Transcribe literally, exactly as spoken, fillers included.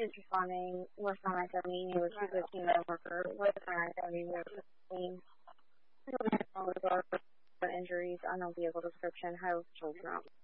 He's responding, West nine seventy, he was a team worker, West nine seventy, was fifteen. Injuries, unknown vehicle description, high children.